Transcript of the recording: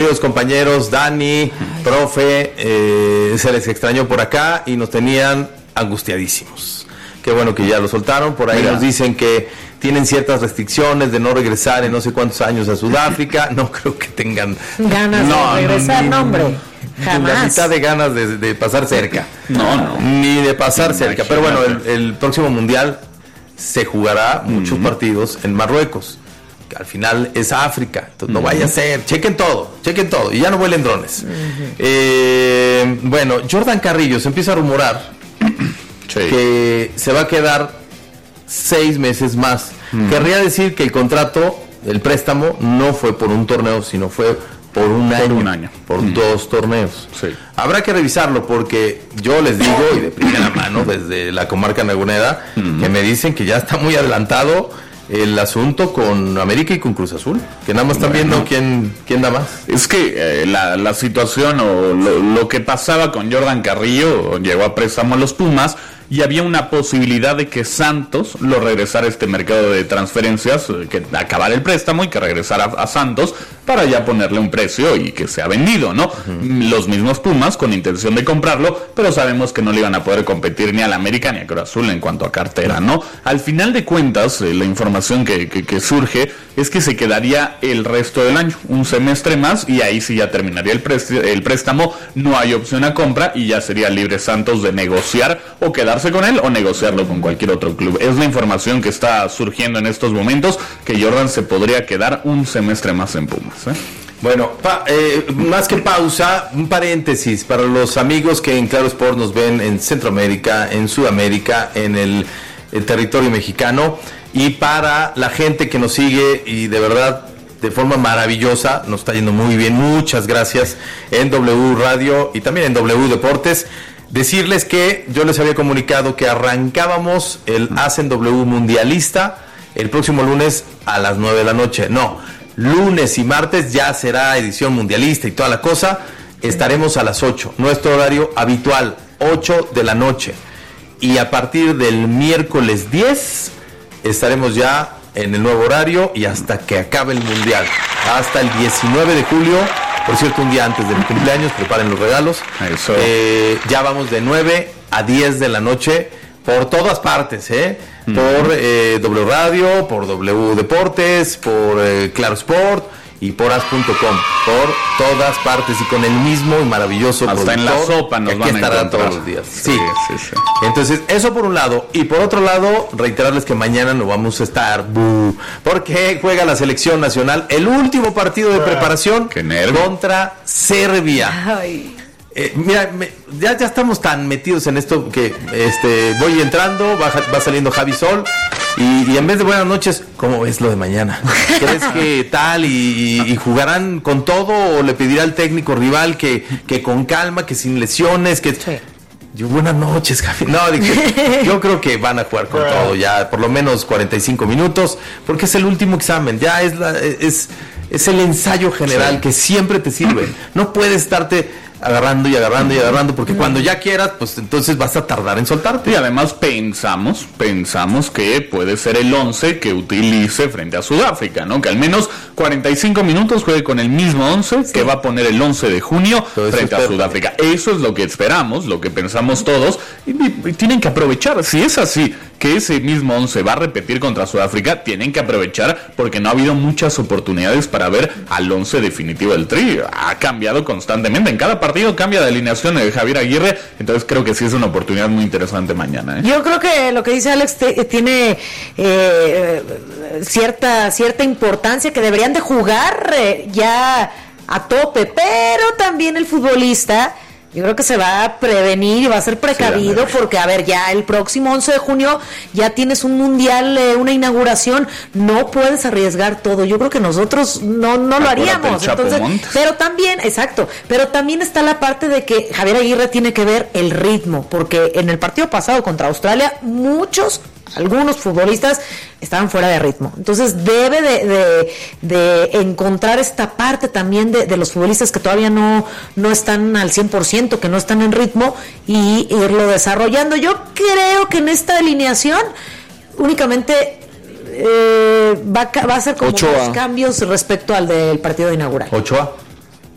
queridos compañeros, Dani, profe, se les extrañó por acá y nos tenían angustiadísimos. Qué bueno que ya lo soltaron. Por ahí nos dicen que tienen ciertas restricciones de no regresar en no sé cuántos años a Sudáfrica. No creo que tengan ganas de regresar, hombre. Jamás. La mitad de ganas de pasar cerca. No. Ni de pasar cerca. Pero bueno, el próximo mundial se jugará muchos partidos en Marruecos. Que al final es África. Entonces no vaya a ser. Chequen todo. Y ya no vuelen drones. Bueno, Jordan Carrillo se empieza a rumorar que se va a quedar 6 meses más. Querría decir que el contrato, el préstamo, no fue por un torneo, sino fue por un año. Por 2 torneos. Sí. Habrá que revisarlo porque yo les digo, y de primera mano, desde la comarca nagunera, que me dicen que ya está muy adelantado el asunto con América y con Cruz Azul, que nada más están viendo quién da más. Es que la situación o lo que pasaba con Jordan Carrillo llegó a préstamo a los Pumas y había una posibilidad de que Santos lo regresara a este mercado de transferencias, que acabara el préstamo y que regresara a Santos para ya ponerle un precio y que sea vendido, ¿no? Los mismos Pumas con intención de comprarlo, pero sabemos que no le iban a poder competir ni al América ni a Cruz Azul en cuanto a cartera, ¿no? Al final de cuentas, la información que surge es que se quedaría el resto del año, un semestre más, y ahí sí ya terminaría el préstamo, no hay opción a compra y ya sería libre Santos de negociar o quedarse con él o negociarlo con cualquier otro club. Es la información que está surgiendo en estos momentos, que Jordan se podría quedar un semestre más en Pumas. Bueno, más que pausa, un paréntesis para los amigos que en Claro Sport nos ven en Centroamérica, en Sudamérica, en el territorio mexicano, y para la gente que nos sigue y de verdad de forma maravillosa, nos está yendo muy bien, muchas gracias, en W Radio y también en W Deportes. Decirles que yo les había comunicado que arrancábamos el Hacen W Mundialista el próximo lunes a las 9 de la noche. No, lunes y martes ya será edición mundialista y toda la cosa. Estaremos a las 8, nuestro horario habitual, 8 de la noche. Y a partir del miércoles 10 estaremos ya en el nuevo horario y hasta que acabe el mundial. Hasta el 19 de julio. Por cierto, un día antes de mi cumpleaños, preparen los regalos. Eso. Ya vamos de 9 a 10 de la noche por todas partes, por W Radio, por W Deportes, por Claro Sport y por as.com, por todas partes y con el mismo y maravilloso hasta productor, en la sopa nos van a encontrar todos los días. Sí. Entonces, eso por un lado. Y por otro lado, reiterarles que mañana no vamos a estar, porque juega la selección nacional el último partido de preparación contra Serbia. Ay. Mira, ya estamos tan metidos en esto que voy entrando, va saliendo Javi Sol y en vez de buenas noches, ¿cómo ves lo de mañana? ¿Crees que tal y jugarán con todo o le pedirá al técnico rival que con calma, que sin lesiones, que... Sí. Yo, buenas noches, Javi. No, yo creo que van a jugar con todo ya, por lo menos 45 minutos, porque es el último examen, ya es el ensayo general que siempre te sirve. No puedes estarte agarrando, porque cuando ya quieras, pues entonces vas a tardar en soltarte. Y además pensamos que puede ser el 11 que utilice frente a Sudáfrica, ¿no? Que al menos 45 minutos juegue con el mismo 11 que va a poner el 11 de junio frente a Sudáfrica. Eso es lo que esperamos, lo que pensamos todos, y tienen que aprovechar. Si es así, que ese mismo 11 va a repetir contra Sudáfrica, tienen que aprovechar porque no ha habido muchas oportunidades para ver al 11 definitivo del Tri. Ha cambiado constantemente, en cada partido cambia de alineación de Javier Aguirre, entonces creo que sí es una oportunidad muy interesante mañana. Yo creo que lo que dice Alex tiene cierta importancia, que deberían de jugar ya a tope, pero también el futbolista... Yo creo que se va a prevenir y va a ser precavido, porque, a ver, ya el próximo 11 de junio ya tienes un mundial, una inauguración, no puedes arriesgar todo. Yo creo que nosotros no lo haríamos. Entonces, pero también está la parte de que Javier Aguirre tiene que ver el ritmo, porque en el partido pasado contra Australia, algunos futbolistas estaban fuera de ritmo. Entonces debe de encontrar esta parte también de los futbolistas que todavía no están al 100%, que no están en ritmo, y irlo desarrollando. Yo creo que en esta alineación únicamente va a ser como Ochoa. dos cambios respecto al del partido inaugural. Ochoa.